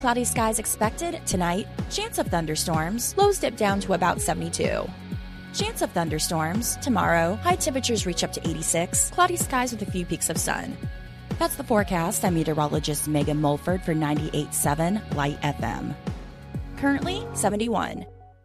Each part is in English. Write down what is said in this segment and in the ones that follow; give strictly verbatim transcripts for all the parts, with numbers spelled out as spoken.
Cloudy skies expected tonight. Chance of thunderstorms. Lows dip down to about seventy-two. Chance of thunderstorms tomorrow. High temperatures reach up to eighty-six. Cloudy skies with a few peaks of sun. That's the forecast. I'm meteorologist Megan Mulford for ninety-eight point seven Light F M. Currently seventy-one.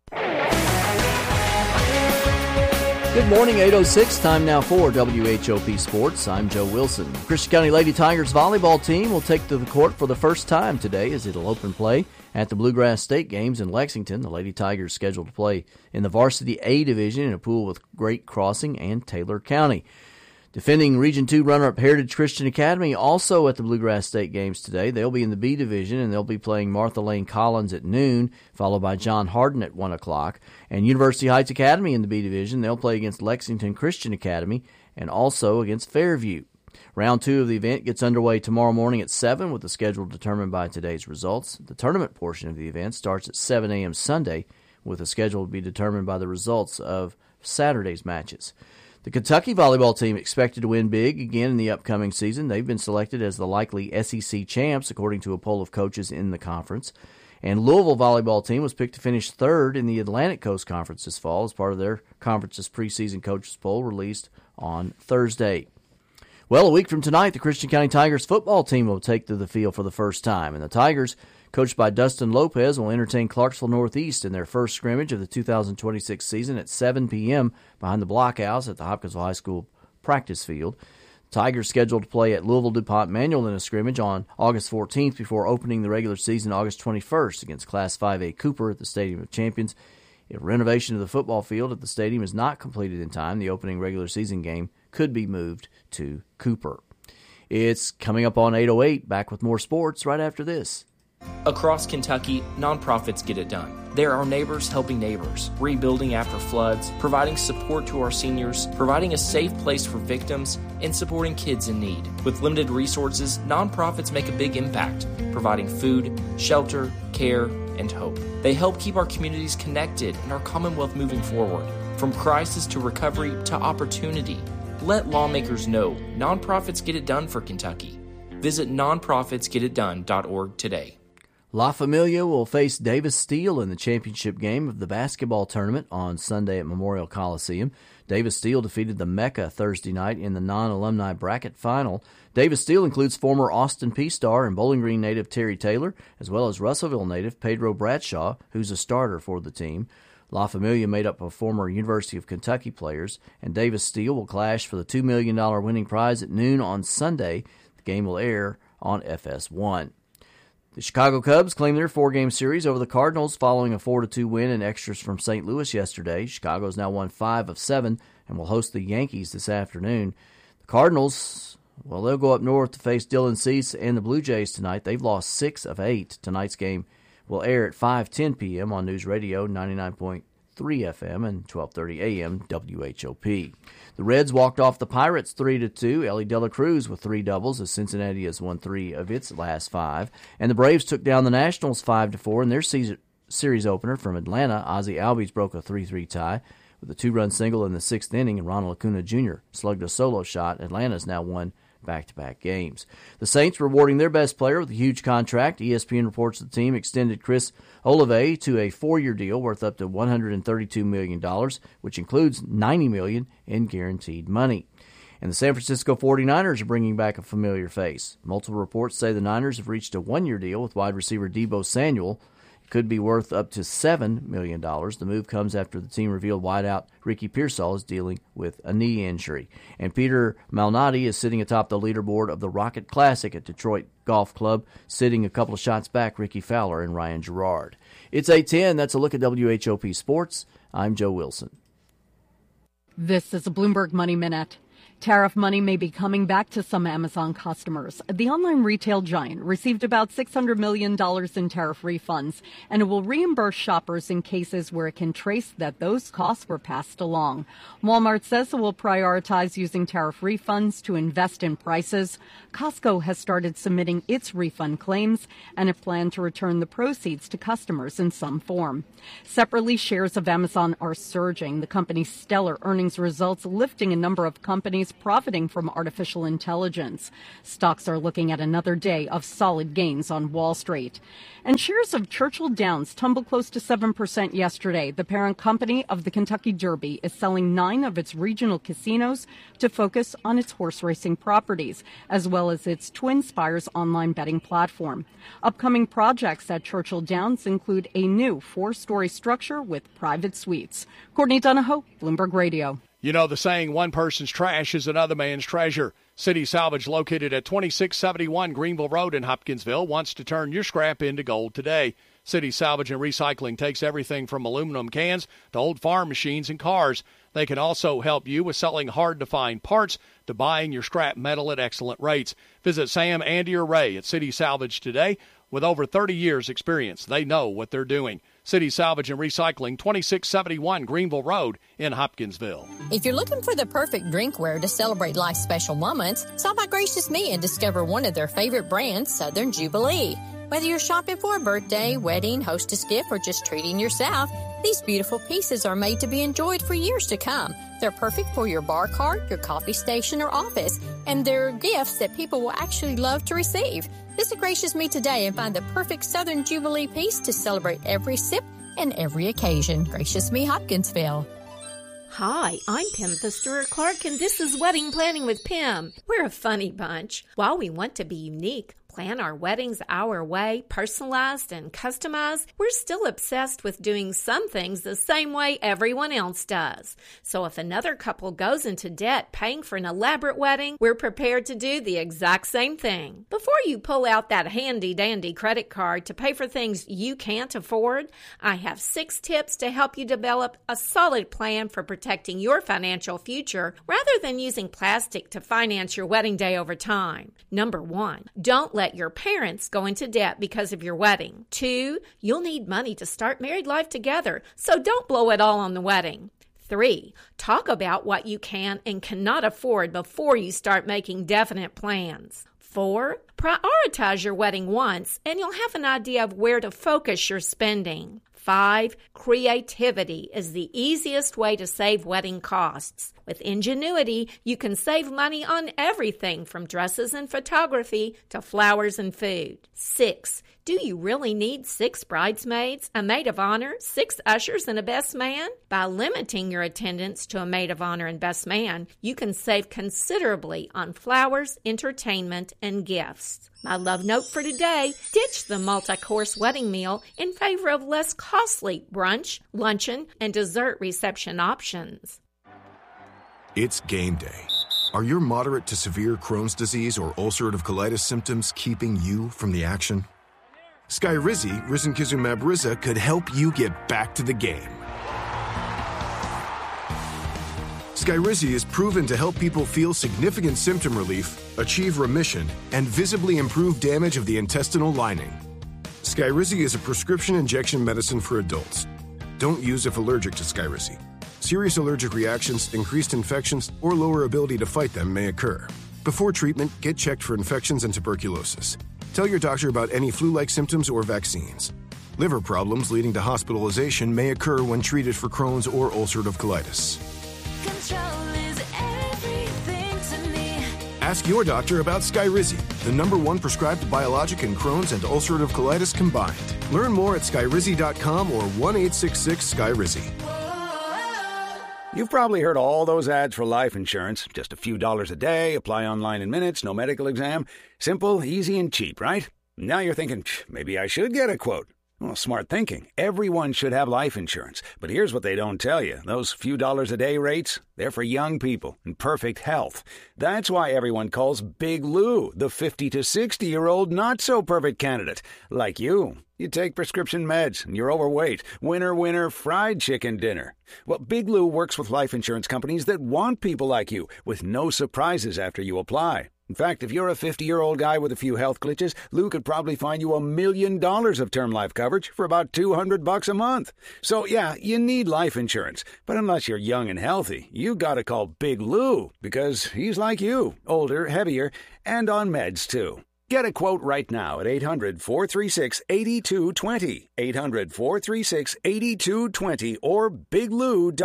Good morning, eight oh six. Time now for W H O P Sports. I'm Joe Wilson. Christian County Lady Tigers volleyball team will take to the court for the first time today as it'll open play at the Bluegrass State Games in Lexington. The Lady Tigers scheduled to play in the Varsity A division in a pool with Great Crossing and Taylor County. Defending Region two runner-up Heritage Christian Academy also at the Bluegrass State Games today. They'll be in the B division, and they'll be playing Martha Lane Collins at noon, followed by John Hardin at one o'clock. And University Heights Academy in the B division, they'll play against Lexington Christian Academy and also against Fairview. Round two of the event gets underway tomorrow morning at seven with the schedule determined by today's results. The tournament portion of the event starts at seven a.m. Sunday with the schedule to be determined by the results of Saturday's matches. The Kentucky volleyball team expected to win big again in the upcoming season. They've been selected as the likely S E C champs, according to a poll of coaches in the conference. And Louisville volleyball team was picked to finish third in the Atlantic Coast Conference this fall as part of their conference's preseason coaches poll released on Thursday. Well, a week from tonight, the Christian County Tigers football team will take to the field for the first time. And the Tigers, coached by Dustin Lopez, will entertain Clarksville Northeast in their first scrimmage of the two thousand twenty-six season at seven p.m. behind the blockhouse at the Hopkinsville High School practice field. The Tigers scheduled to play at Louisville DuPont Manual in a scrimmage on August fourteenth before opening the regular season August twenty-first against Class five A Cooper at the Stadium of Champions. If renovation of the football field at the stadium is not completed in time, the opening regular season game could be moved to Cooper. It's coming up on eight oh eight. Back with more sports right after this. Across Kentucky, nonprofits get it done. They're our neighbors helping neighbors, rebuilding after floods, providing support to our seniors, providing a safe place for victims, and supporting kids in need. With limited resources, nonprofits make a big impact, providing food, shelter, care, and hope. They help keep our communities connected and our Commonwealth moving forward, from crisis to recovery to opportunity. Let lawmakers know nonprofits get it done for Kentucky. Visit nonprofits get it done dot org today. La Familia will face Davis Steel in the championship game of the basketball tournament on Sunday at Memorial Coliseum. Davis Steel defeated the Mecca Thursday night in the non-alumni bracket final. Davis Steel includes former Austin Peay star and Bowling Green native Terry Taylor, as well as Russellville native Pedro Bradshaw, who's a starter for the team. La Familia made up of former University of Kentucky players, and Davis Steel will clash for the two million dollars winning prize at noon on Sunday. The game will air on F S one. The Chicago Cubs claim their four-game series over the Cardinals following a four to two win in extras from Saint Louis yesterday. Chicago has now won five of seven and will host the Yankees this afternoon. The Cardinals, well, they'll go up north to face Dylan Cease and the Blue Jays tonight. They've lost six of eight. Tonight's game will air at five ten p.m. on News Radio ninety-nine point three F M and twelve thirty A M W H O P. The Reds walked off the Pirates three to two. Ellie De La Cruz with three doubles as Cincinnati has won three of its last five. And the Braves took down the Nationals five to four in their season, series opener from Atlanta. Ozzie Albies broke a three three tie with a two-run single in the sixth inning, and Ronald Acuna Junior slugged a solo shot. Atlanta's now won back-to-back games. The Saints rewarding their best player with a huge contract. E S P N reports the team extended Chris Olave to a four-year deal worth up to one hundred thirty-two million dollars, which includes ninety million dollars in guaranteed money. And the San Francisco forty-niners are bringing back a familiar face. Multiple reports say the Niners have reached a one-year deal with wide receiver Deebo Samuel. It could be worth up to seven million dollars. The move comes after the team revealed wideout Ricky Pearsall is dealing with a knee injury. And Peter Malnati is sitting atop the leaderboard of the Rocket Classic at Detroit Golf Club, sitting a couple of shots back Ricky Fowler and Ryan Gerard. It's eight ten. That's a look at W H O P Sports. I'm Joe Wilson. This is a Bloomberg Money Minute. Tariff money may be coming back to some Amazon customers. The online retail giant received about six hundred million dollars in tariff refunds, and it will reimburse shoppers in cases where it can trace that those costs were passed along. Walmart says it will prioritize using tariff refunds to invest in prices. Costco has started submitting its refund claims, and it planned to return the proceeds to customers in some form. Separately, shares of Amazon are surging. The company's stellar earnings results lifting a number of companies companies profiting from artificial intelligence. Stocks are looking at another day of solid gains on Wall Street. And shares of Churchill Downs tumbled close to seven percent yesterday. The parent company of the Kentucky Derby is selling nine of its regional casinos to focus on its horse racing properties, as well as its Twin Spires online betting platform. Upcoming projects at Churchill Downs include a new four-story structure with private suites. Courtney Donahoe, Bloomberg Radio. You know the saying, one person's trash is another man's treasure. City Salvage, located at twenty-six seventy-one Greenville Road in Hopkinsville, wants to turn your scrap into gold today. City Salvage and Recycling takes everything from aluminum cans to old farm machines and cars. They can also help you with selling hard-to-find parts to buying your scrap metal at excellent rates. Visit Sam, Andy, or Ray at City Salvage today. With over thirty years' experience, they know what they're doing. City Salvage and Recycling, twenty-six seventy-one Greenville Road in Hopkinsville. If you're looking for the perfect drinkware to celebrate life's special moments, stop by Gracious Me and discover one of their favorite brands, Southern Jubilee. Whether you're shopping for a birthday, wedding, hostess gift, or just treating yourself, these beautiful pieces are made to be enjoyed for years to come. They're perfect for your bar cart, your coffee station, or office, and they're gifts that people will actually love to receive. Visit Gracious Me today and find the perfect Southern Jubilee piece to celebrate every sip and every occasion. Gracious Me, Hopkinsville. Hi, I'm Pam Stewart-Clark, and this is Wedding Planning with Pam. We're a funny bunch. While we want to be unique, plan our weddings our way, personalized and customized, we're still obsessed with doing some things the same way everyone else does. So if another couple goes into debt paying for an elaborate wedding, we're prepared to do the exact same thing. Before you pull out that handy-dandy credit card to pay for things you can't afford, I have six tips to help you develop a solid plan for protecting your financial future rather than using plastic to finance your wedding day over time. Number one, don't let your parents go into debt because of your wedding. Two, you'll need money to start married life together, so don't blow it all on the wedding. Three, talk about what you can and cannot afford before you start making definite plans. Four, prioritize your wedding once and you'll have an idea of where to focus your spending. Five, creativity is the easiest way to save wedding costs. With ingenuity, you can save money on everything from dresses and photography to flowers and food. Six, do you really need six bridesmaids, a maid of honor, six ushers, and a best man? By limiting your attendance to a maid of honor and best man, you can save considerably on flowers, entertainment, and gifts. My love note for today, ditch the multi-course wedding meal in favor of less costly brunch, luncheon, and dessert reception options. It's game day. Are your moderate to severe Crohn's disease or ulcerative colitis symptoms keeping you from the action? Skyrizi, risankizumab Riza, could help you get back to the game. Skyrizi is proven to help people feel significant symptom relief, achieve remission, and visibly improve damage of the intestinal lining. Skyrizi is a prescription injection medicine for adults. Don't use if allergic to Skyrizi. Serious allergic reactions, increased infections, or lower ability to fight them may occur. Before treatment, get checked for infections and tuberculosis. Tell your doctor about any flu-like symptoms or vaccines. Liver problems leading to hospitalization may occur when treated for Crohn's or ulcerative colitis. Control is everything to me. Ask your doctor about Skyrizi, the number one prescribed biologic in Crohn's and ulcerative colitis combined. Learn more at skyrizi dot com or one eight six six Skyrizi. You've probably heard all those ads for life insurance. Just a few dollars a day, apply online in minutes, no medical exam. Simple, easy, and cheap, right? Now you're thinking, maybe I should get a quote. Well, smart thinking. Everyone should have life insurance. But here's what they don't tell you. Those few dollars a day rates, they're for young people in perfect health. That's why everyone calls Big Lou the fifty to sixty-year-old not-so-perfect candidate. Like you. You take prescription meds, and you're overweight. Winner, winner, fried chicken dinner. Well, Big Lou works with life insurance companies that want people like you, with no surprises after you apply. In fact, if you're a fifty-year-old guy with a few health glitches, Lou could probably find you a million dollars of term life coverage for about two hundred bucks a month. So, yeah, you need life insurance. But unless you're young and healthy, you gotta call Big Lou, because he's like you, older, heavier, and on meds, too. Get a quote right now at eight hundred, four three six, eight two two zero, eight hundred, four three six, eight two two zero, or big lou dot com.